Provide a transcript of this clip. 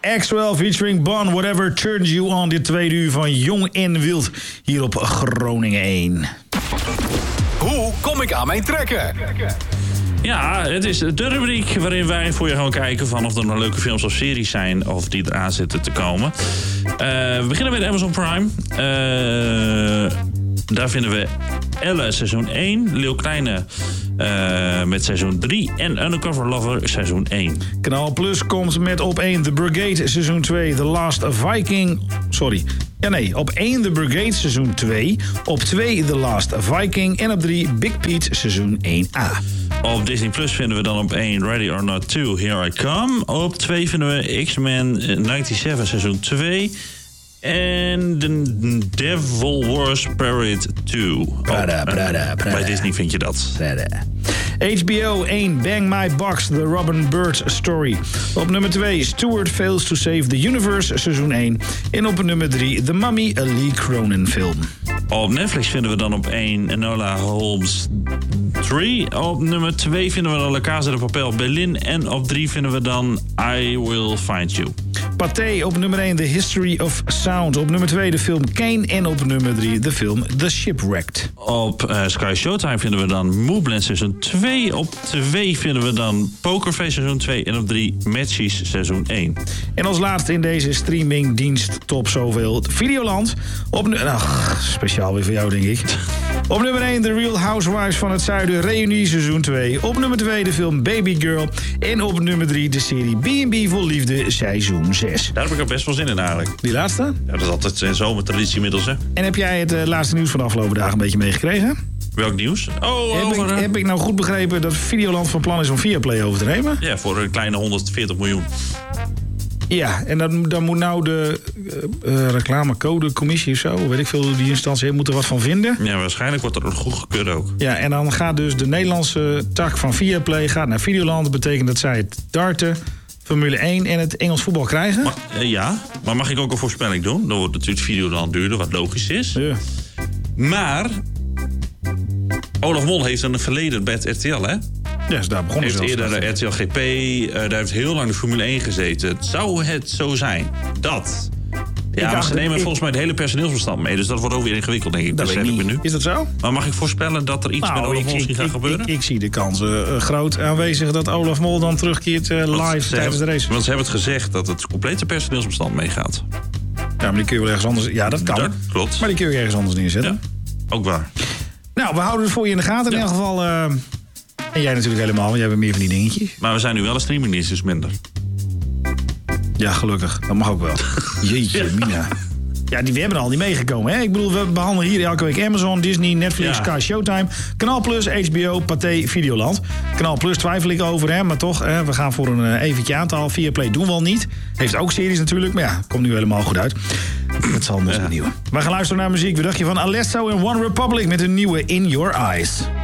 Axwell featuring Bon, Whatever Turns You On. Dit tweede uur van Jong en Wild hier op Groningen 1. Hoe kom ik aan mijn trekken? Ja, het is de rubriek waarin wij voor je gaan kijken van of er nog leuke films of series zijn of die eraan zitten te komen. We beginnen met Amazon Prime. Daar vinden we Elle seizoen 1, Leeuw Kleine met seizoen 3 en Undercover Lover seizoen 1. Kanaal Plus komt met op 1 The Brigade seizoen 2, The Last Viking... op 1 The Brigade seizoen 2, op 2 The Last Viking en op 3 Big Pete seizoen 1A. Op Disney Plus vinden we dan op 1 Ready or Not 2, Here I Come. Op 2 vinden we X-Men 97 seizoen 2... en The Devil Wears Parade 2. Bij Disney vind je dat. HBO 1 Bang My Box, The Robin Bird Story. Op nummer 2 Stewart Fails to Save the Universe seizoen 1. En op nummer 3 The Mummy, a Lee Cronin film. Op Netflix vinden we dan op 1 Enola Holmes 3. Op nummer 2 vinden we dan La Casa de Papel Berlin. En op 3 vinden we dan I Will Find You. Pathé op nummer 1 The History of Sound. Op nummer 2 de film Kane. En op nummer 3 de film The Shipwrecked. Op Sky Showtime vinden we dan Moobland seizoen 2. Op 2 vinden we dan Pokerface seizoen 2. En op 3 Matches seizoen 1. En als laatste in deze streamingdienst top zoveel Videoland. Speciaal weer voor jou denk ik. Op nummer 1 The Real Housewives van het Zuiden Reunie seizoen 2. Op nummer 2 de film Baby Girl. En op nummer 3 de serie B&B Vol Liefde seizoen 6. Daar heb ik er best wel zin in eigenlijk. Die laatste? Ja, dat is altijd een zomertraditie inmiddels, hè. En heb jij het laatste nieuws van de afgelopen dagen een beetje meegekregen? Welk nieuws? Heb ik nou goed begrepen dat Videoland van plan is om Viaplay over te nemen? Ja, voor een kleine 140 miljoen. Ja, en dan moet nou de reclamecodecommissie of zo, weet ik veel, die instantie moet er wat van vinden. Ja, waarschijnlijk wordt er goedgekeurd ook. Ja, en dan gaat dus de Nederlandse tak van Viaplay gaat naar Videoland. Dat betekent dat zij het darten, Formule 1 en het Engels voetbal krijgen. Maar mag ik ook een voorspelling doen? Dan wordt natuurlijk Videoland duurder, wat logisch is. Ja. Maar Olaf Mol heeft een verleden bij het RTL, hè? Ja, dus daar begonnen ze. Heeft eerder de RTL GP, daar heeft heel lang de Formule 1 gezeten. Zou het zo zijn dat... Ja, maar ze nemen volgens mij het hele personeelsbestand mee. Dus dat wordt ook weer ingewikkeld, denk ik. Dat weet ik niet. Nu. Is dat zo? Maar mag ik voorspellen dat er iets met Olaf Mol misschien gaat gebeuren? Ik zie de kansen groot aanwezig dat Olaf Mol dan terugkeert live tijdens de race. Want ze hebben het gezegd dat het complete personeelsbestand meegaat. Ja, maar die kun je wel ergens anders... Ja, dat kan. Dat klopt. Maar die kun je ergens anders neerzetten. Ja, ook waar. Nou, we houden het voor je in de gaten. In ieder geval... en jij natuurlijk helemaal, want jij hebt meer van die dingetjes. Maar we zijn nu wel een streamingdienst, dus minder. Ja, gelukkig. Dat mag ook wel. Jeetje, Mina. Ja, we hebben er al niet meegekomen, hè? Ik bedoel, we behandelen hier elke week Amazon, Disney, Netflix, Sky Showtime, Kanaal Plus, HBO, Pathé, Videoland. Kanaal Plus twijfel ik over, hè? Maar toch, we gaan voor een eventje aantal. Viaplay doen we al niet. Heeft ook series natuurlijk, maar ja, komt nu helemaal goed uit. Het zal ons benieuwen. We gaan luisteren naar muziek. We dachten van Alesso en One Republic met een nieuwe In Your Eyes.